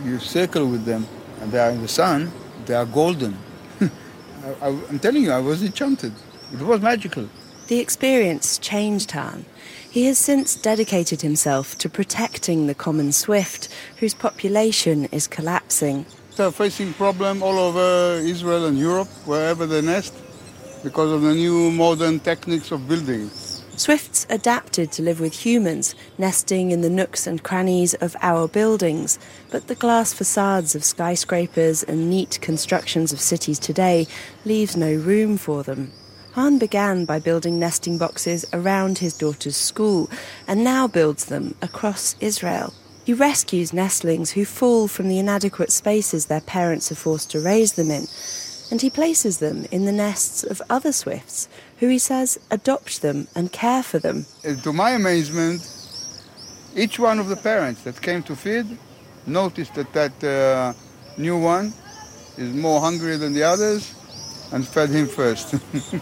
you circle with them, and they are in the sun, they are golden. I'm telling you, I was enchanted. It was magical. The experience changed Han. He has since dedicated himself to protecting the common swift, whose population is collapsing. They're facing problem all over Israel and Europe, wherever they nest, because of the new modern techniques of building. Swifts adapted to live with humans, nesting in the nooks and crannies of our buildings, but the glass facades of skyscrapers and neat constructions of cities today leaves no room for them. Han began by building nesting boxes around his daughter's school, and now builds them across Israel. He rescues nestlings who fall from the inadequate spaces their parents are forced to raise them in, and he places them in the nests of other swifts, who he says adopt them and care for them. To my amazement, each one of the parents that came to feed noticed that new one is more hungry than the others and fed him first.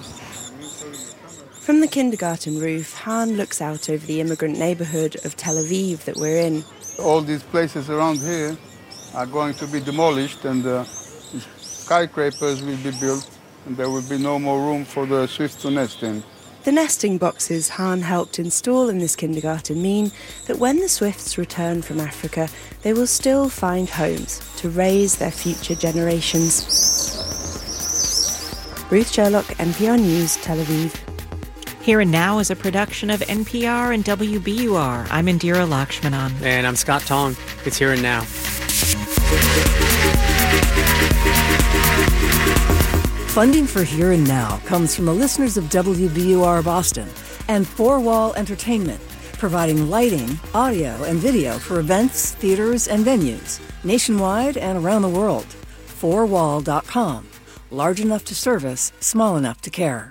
From the kindergarten roof, Han looks out over the immigrant neighborhood of Tel Aviv that we're in. All these places around here are going to be demolished, and skyscrapers will be built, and there will be no more room for the swifts to nest in. The nesting boxes Han helped install in this kindergarten mean that when the swifts return from Africa, they will still find homes to raise their future generations. Ruth Sherlock, NPR News, Tel Aviv. Here and Now is a production of NPR and WBUR. I'm Indira Lakshmanan. And I'm Scott Tong. It's Here and Now. Funding for Here and Now comes from the listeners of WBUR Boston and Four Wall Entertainment, providing lighting, audio, and video for events, theaters, and venues, nationwide and around the world. 4wall.com. Large enough to service, small enough to care.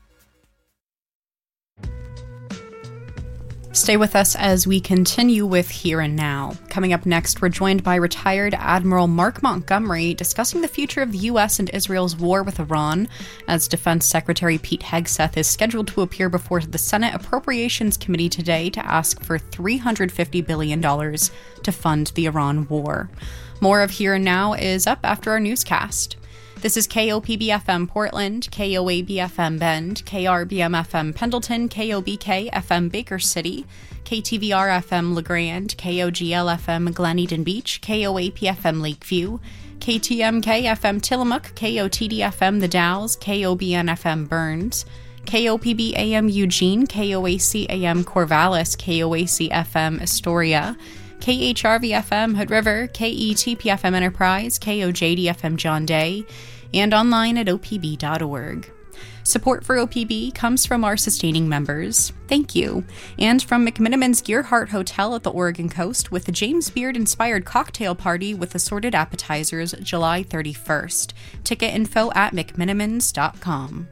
Stay with us as we continue with Here and Now. Coming up next, we're joined by retired Admiral Mark Montgomery discussing the future of the U.S. and Israel's war with Iran, as Defense Secretary Pete Hegseth is scheduled to appear before the Senate Appropriations Committee today to ask for $350 billion to fund the Iran war. More of Here and Now is up after our newscast. This is KOPB-FM Portland, KOAB-FM Bend, KRBM-FM Pendleton, KOBK-FM Baker City, KTVR-FM LeGrand, KOGL-FM Glen Eden Beach, KOAP-FM Lakeview, KTMK-FM Tillamook, KOTD-FM The Dalles, KOBN-FM Burns, KOPB-AM Eugene, KOAC-AM Corvallis, KOAC-FM Astoria, KHRV-FM Hood River, KETP-FM Enterprise, KOJD-FM John Day, and online at opb.org. Support for OPB comes from our sustaining members. Thank you. And from McMiniman's Gearhart Hotel at the Oregon coast with the James Beard-inspired cocktail party with assorted appetizers July 31st. Ticket info at mcminimans.com.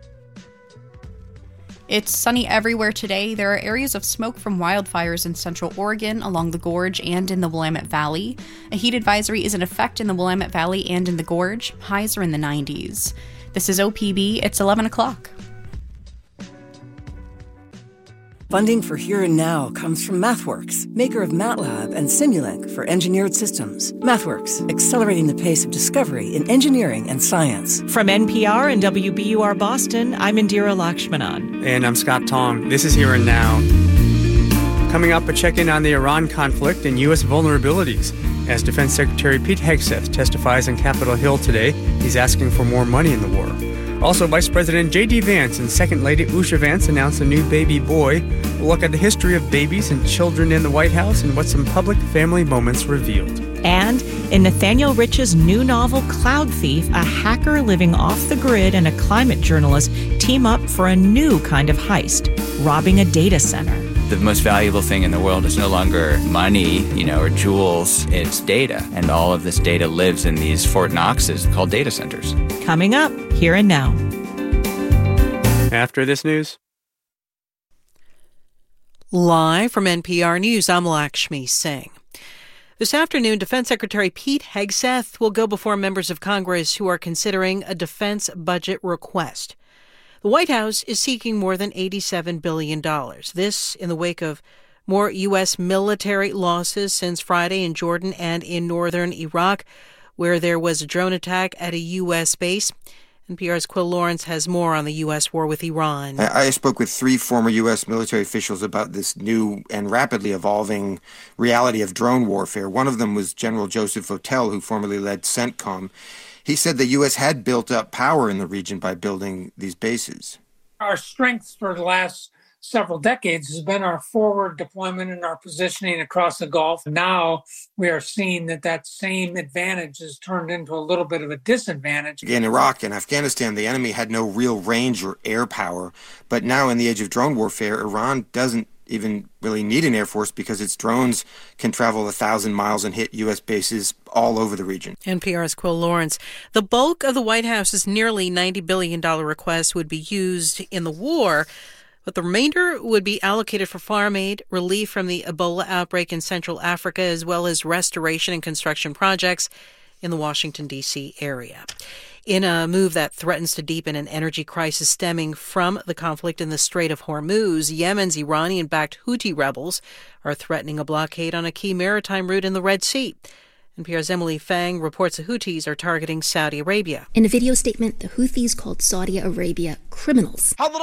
It's sunny everywhere today. There are areas of smoke from wildfires in central Oregon, along the Gorge, and in the Willamette Valley. A heat advisory is in effect in the Willamette Valley and in the Gorge. Highs are in the 90s. This is OPB. It's 11 o'clock. Funding for Here and Now comes from MathWorks, maker of MATLAB and Simulink for engineered systems. MathWorks, accelerating the pace of discovery in engineering and science. From NPR and WBUR Boston, I'm Indira Lakshmanan. And I'm Scott Tong. This is Here and Now. Coming up, a check-in on the Iran conflict and U.S. vulnerabilities. As Defense Secretary Pete Hegseth testifies on Capitol Hill today, he's asking for more money in the war. Also, Vice President J.D. Vance and Second Lady Usha Vance announced a new baby boy. We'll look at the history of babies and children in the White House and what some public family moments revealed. And in Nathaniel Rich's new novel, Cloud Thief, a hacker living off the grid and a climate journalist team up for a new kind of heist, robbing a data center. The most valuable thing in the world is no longer money, or jewels, it's data. And all of this data lives in these Fort Knoxes called data centers. Coming up, Here and Now. After this news. Live from NPR News, I'm Lakshmi Singh. This afternoon, Defense Secretary Pete Hegseth will go before members of Congress who are considering a defense budget request. The White House is seeking more than $87 billion. This in the wake of More U.S. military losses since Friday in Jordan and in northern Iraq, where there was a drone attack at a U.S. base. NPR's Quill Lawrence has more on the U.S. war with Iran. I spoke with 3 former U.S. military officials about this new and rapidly evolving reality of drone warfare. One of them was General Joseph Votel, who formerly led CENTCOM. He said the U.S. had built up power in the region by building these bases. Our strength for the last several decades has been our forward deployment and our positioning across the Gulf. Now we are seeing that same advantage has turned into a little bit of a disadvantage. In Iraq and Afghanistan, the enemy had no real range or air power. But now in the age of drone warfare, Iran doesn't even really need an air force because its drones can travel 1,000 miles and hit U.S. bases all over the region. NPR's Quill Lawrence. The bulk of the White House's nearly $90 billion request would be used in the war, but the remainder would be allocated for farm aid, relief from the Ebola outbreak in Central Africa, as well as restoration and construction projects in the Washington, D.C. area. In a move that threatens to deepen an energy crisis stemming from the conflict in the Strait of Hormuz, Yemen's Iranian-backed Houthi rebels are threatening a blockade on a key maritime route in the Red Sea. NPR's Emily Fang reports the Houthis are targeting Saudi Arabia. In a video statement, the Houthis called Saudi Arabia criminals and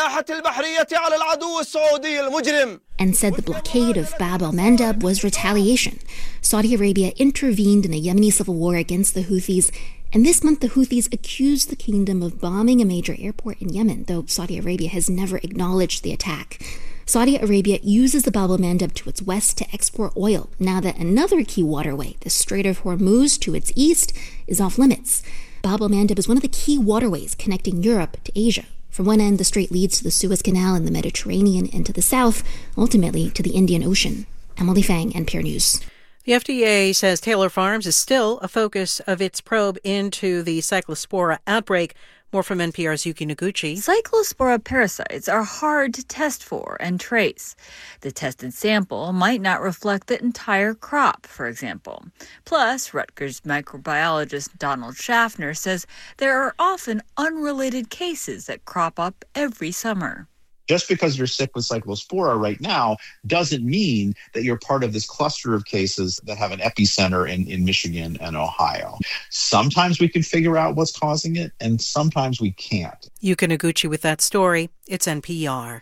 said the blockade of Bab al-Mandab was retaliation. Saudi Arabia intervened in a Yemeni civil war against the Houthis, and this month the Houthis accused the kingdom of bombing a major airport in Yemen, though Saudi Arabia has never acknowledged the attack. Saudi Arabia uses the Bab al-Mandab to its west to export oil, now that another key waterway, the Strait of Hormuz to its east, is off limits. Bab al-Mandab is one of the key waterways connecting Europe to Asia. From one end, the strait leads to the Suez Canal in the Mediterranean, and to the south, ultimately to the Indian Ocean. Emily Fang, NPR News. The FDA says Taylor Farms is still a focus of its probe into the Cyclospora outbreak. More from NPR's Yuki Noguchi. Cyclospora parasites are hard to test for and trace. The tested sample might not reflect the entire crop, for example. Plus, Rutgers microbiologist Donald Schaffner says there are often unrelated cases that crop up every summer. Just because you're sick with Cyclospora right now doesn't mean that you're part of this cluster of cases that have an epicenter in Michigan and Ohio. Sometimes we can figure out what's causing it, and sometimes we can't. Yuki Noguchi with that story. It's NPR.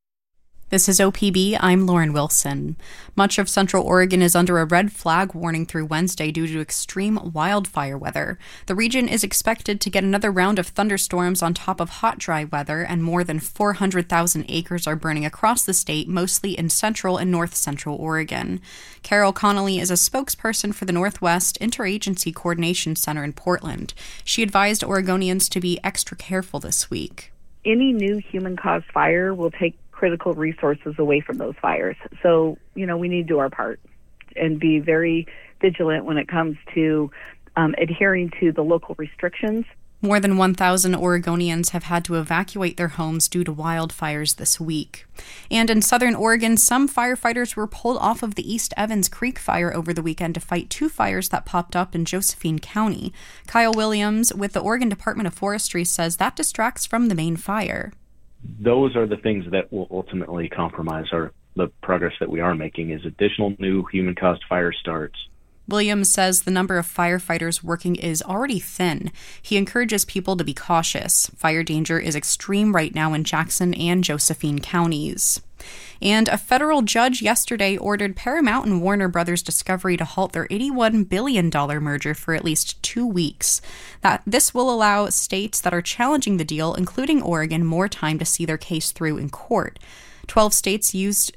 This is OPB. I'm Lauren Wilson. Much of Central Oregon is under a red flag warning through Wednesday due to extreme wildfire weather. The region is expected to get another round of thunderstorms on top of hot, dry weather, and more than 400,000 acres are burning across the state, mostly in central and north central Oregon. Carol Connolly is a spokesperson for the Northwest Interagency Coordination Center in Portland. She advised Oregonians to be extra careful this week. Any new human-caused fire will take critical resources away from those fires. So, we need to do our part and be very vigilant when it comes to adhering to the local restrictions. More than 1,000 Oregonians have had to evacuate their homes due to wildfires this week. And in southern Oregon, some firefighters were pulled off of the East Evans Creek fire over the weekend to fight 2 fires that popped up in Josephine County. Kyle Williams with the Oregon Department of Forestry says that distracts from the main fire. Those are the things that will ultimately compromise the progress that we are making is additional new human-caused fire starts. Williams says the number of firefighters working is already thin. He encourages people to be cautious. Fire danger is extreme right now in Jackson and Josephine counties. And a federal judge yesterday ordered Paramount and Warner Brothers Discovery to halt their $81 billion merger for at least 2 weeks. This will allow states that are challenging the deal, including Oregon, more time to see their case through in court. 12 states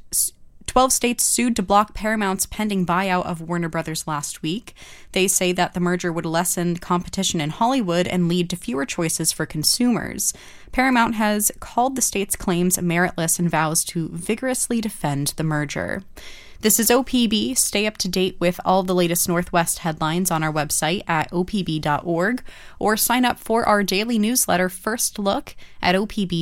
sued to block Paramount's pending buyout of Warner Brothers last week. They say that the merger would lessen competition in Hollywood and lead to fewer choices for consumers. Paramount has called the state's claims meritless and vows to vigorously defend the merger. This is OPB. Stay up to date with all the latest Northwest headlines on our website at opb.org or sign up for our daily newsletter, First Look, at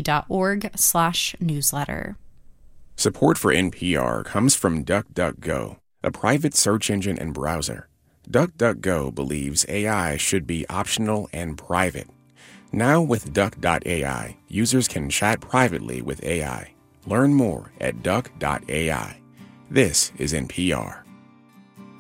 opb.org/newsletter. Support for NPR comes from DuckDuckGo, a private search engine and browser. DuckDuckGo believes AI should be optional and private. Now with Duck.ai, users can chat privately with AI. Learn more at Duck.ai. This is NPR.